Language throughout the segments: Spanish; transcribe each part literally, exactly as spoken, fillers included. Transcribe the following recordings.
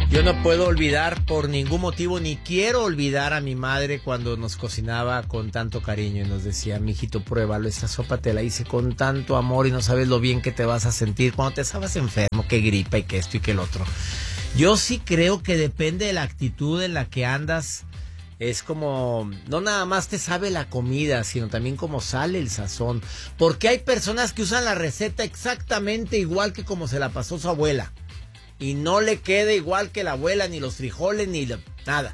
Yo no puedo olvidar por ningún motivo, ni quiero olvidar a mi madre cuando nos cocinaba con tanto cariño y nos decía, mijito, pruébalo, esta sopa te la hice con tanto amor y no sabes lo bien que te vas a sentir cuando te estabas enfermo, que gripa y que esto y que el otro. Yo sí creo que depende de la actitud en la que andas. Es como, no nada más te sabe la comida, sino también cómo sale el sazón. Porque hay personas que usan la receta exactamente igual que como se la pasó su abuela. Y no le queda igual que la abuela, ni los frijoles, ni la, nada.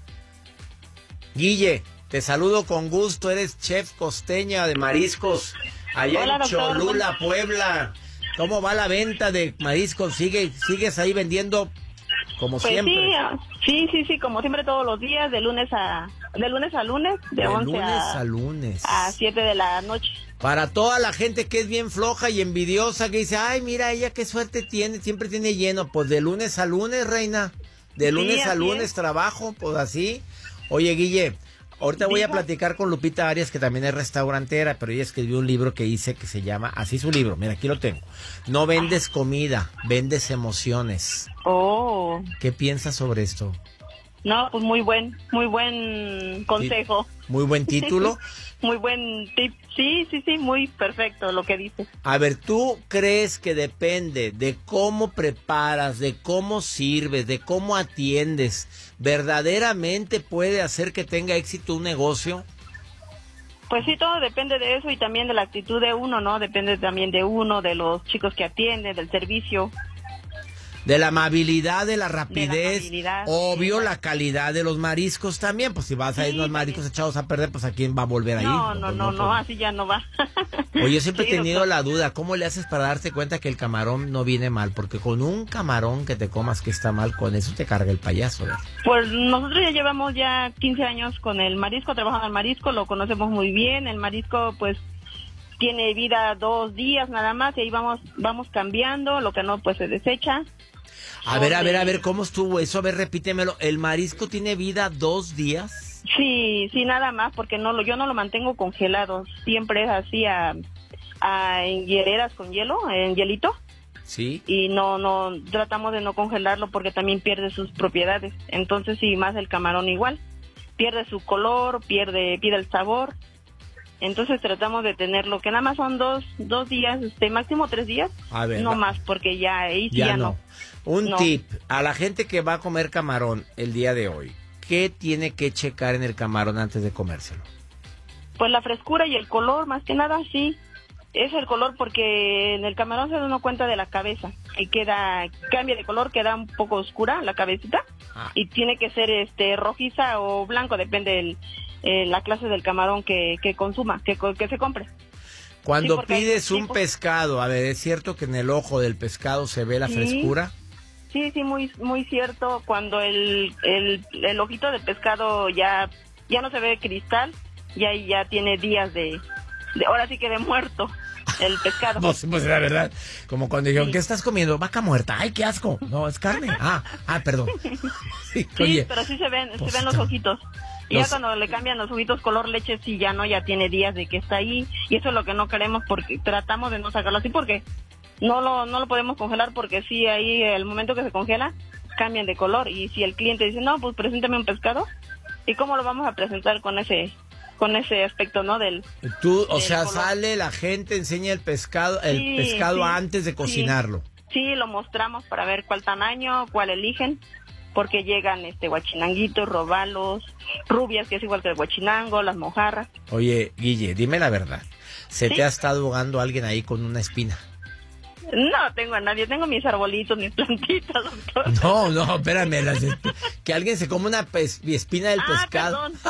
Guille, te saludo con gusto. Eres chef costeña de mariscos allá Hola, en doctor. Cholula, Puebla. ¿Cómo va la venta de mariscos? ¿Sigue, ¿Sigues ahí vendiendo como Pues siempre? sí, ah, sí, sí, sí, como siempre todos los días, de lunes a de lunes a lunes, de, De once lunes a, a lunes. a siete de la noche. Para toda la gente que es bien floja y envidiosa, que dice, ay, mira, ella qué suerte tiene, siempre tiene lleno. Pues de lunes a lunes, reina. De Sí, lunes a así lunes es. trabajo, pues así. Oye, Guille, ahorita voy a Diga. platicar con Lupita Arias, que también es restaurantera, pero ella escribió un libro que dice que se llama, así su libro, mira, aquí lo tengo. No vendes comida, vendes emociones. Oh, ¿Qué piensas sobre esto? no, pues muy buen, muy buen consejo. Muy buen título. Muy buen tip. Sí, sí, sí, muy perfecto lo que dices. A ver, ¿tú crees que depende de cómo preparas, de cómo sirves, de cómo atiendes, verdaderamente puede hacer que tenga éxito un negocio? Pues sí, todo depende de eso y también de la actitud de uno, ¿no? Depende también de uno, de los chicos que atienden, del servicio. De la amabilidad, de la rapidez, amabilidad, obvio sí. la calidad de los mariscos también, pues si vas a ir Sí, los también. mariscos echados a perder, pues a quién va a volver ahí. No, no, Pues no, no, pues. así ya no va. Oye, yo siempre Sí, he tenido doctor. la duda, ¿cómo le haces para darte cuenta que el camarón no viene mal? Porque con un camarón que te comas que está mal, con eso te carga el payaso, ¿verdad? Pues nosotros ya llevamos ya quince años con el marisco, trabajando el marisco, lo conocemos muy bien. El marisco, pues, tiene vida dos días nada más y ahí vamos vamos cambiando, lo que no, pues, se desecha. A ver, a ver, a ver, ¿cómo estuvo eso? A ver, repítemelo. ¿El marisco tiene vida dos días? Sí, sí, nada más, porque no lo, yo no lo mantengo congelado, siempre es así a, a en hieleras con hielo, en hielito. Sí. Y no, no, tratamos de no congelarlo porque también pierde sus propiedades. Entonces, sí, más el camarón igual. Pierde su color, pierde, pierde el sabor. Entonces tratamos de tenerlo, que nada más son dos, dos días, este, máximo tres días. A ver, no va- más, porque ya ahí sí Ya, ya no. no. Un No. tip a la gente que va a comer camarón el día de hoy. ¿Qué tiene que checar en el camarón antes de comérselo? Pues la frescura y el color, más que nada, sí. Es el color porque en el camarón se da uno cuenta de la cabeza. Y queda, cambia de color, queda un poco oscura la cabecita. Ah. Y tiene que ser este rojiza o blanco, depende del, eh, la clase del camarón que, que consuma, que, co- que se compre. Cuando Sí, porque hay pides un tipos. pescado, a ver, ¿es cierto que en el ojo del pescado se ve la Sí. frescura? Sí, sí, muy muy cierto. Cuando el, el, el ojito de pescado ya ya no se ve cristal, ya ya tiene días de, de ahora sí que de muerto el pescado. Pues, pues la verdad, como cuando dijeron, Sí. ¿qué estás comiendo? Vaca muerta. ¡Ay, qué asco! No, es carne. Ah, ah, perdón. Sí, Sí, oye, pero sí se ven, pues, se ven los ojitos. Y los- ya cuando le cambian los ojitos color leche, sí, ya no, ya tiene días de que está ahí. Y eso es lo que no queremos porque tratamos de no sacarlo así porque no lo, no lo podemos congelar porque sí, ahí el momento que se congela, cambian de color. Y si el cliente dice, no, pues preséntame un pescado, ¿y cómo lo vamos a presentar con ese con ese aspecto, no? Del tú, o del sea, color. sale la gente, enseña el pescado, el Sí, pescado sí, antes de sí. cocinarlo. Sí, lo mostramos para ver cuál tamaño, cuál eligen, porque llegan este guachinanguitos, robalos, rubias, que es igual que el guachinango, las mojarras. Oye, Guille, dime la verdad. ¿Se ¿Sí? te ha estado ahogando alguien ahí con una espina? No tengo a nadie, tengo mis arbolitos, mis plantitas, doctor. No, no, espérame. Las esp- que alguien se come una pes- espina del Ah, pescado. perdón.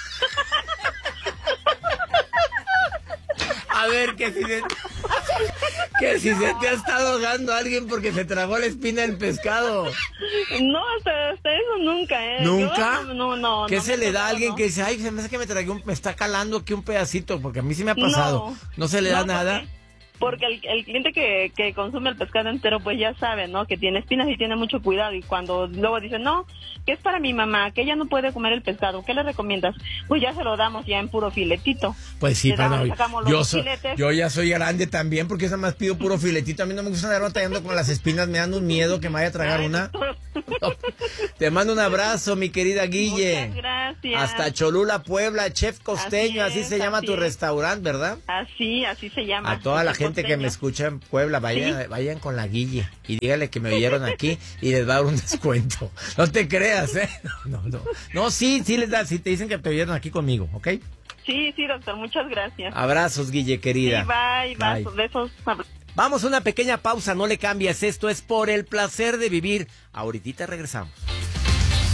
A ver, que si se... que si se te ha estado ahogando alguien porque se tragó la espina del pescado. No, hasta, hasta eso nunca, ¿eh? ¿Nunca? Yo, no, no, ¿Qué no se me le da a tocó, alguien no. que dice, ay, se me hace que me tragué un, me está calando aquí un pedacito? Porque a mí sí me ha pasado. No. ¿No se le da No, nada? porque Porque el, el cliente que, que consume el pescado entero, pues ya sabe, ¿no? Que tiene espinas y tiene mucho cuidado. Y cuando luego dice, no, que es para mi mamá, que ella no puede comer el pescado, ¿qué le recomiendas? Pues ya se lo damos ya en puro filetito. Pues sí, Le damos, pero sacamos los yo, dos so- filetes. yo ya soy grande también porque yo nada más pido puro filetito. A mí no me gusta andar batallando con las espinas, me dan un miedo que me vaya a tragar Ay, una. doctor. Te mando un abrazo, mi querida Guille. Muchas gracias. Hasta Cholula, Puebla, Chef Costeño, así, Así es, se llama así tu es. restaurante, ¿verdad? Así, así se llama. A toda la Este gente que me costeño. escucha en Puebla, vayan, Sí. vayan con la Guille y dígale que me oyeron aquí y les va a dar un descuento. No te creas, ¿eh? No, no, no. No, sí, sí les da, sí te dicen que te oyeron aquí conmigo, ¿ok? Sí, sí, doctor, muchas gracias. Abrazos, Guille, Sí, querida. bye, bye, Bye. besos. Vamos a una pequeña pausa, no le cambies. Esto es Por el Placer de Vivir. Ahorita regresamos.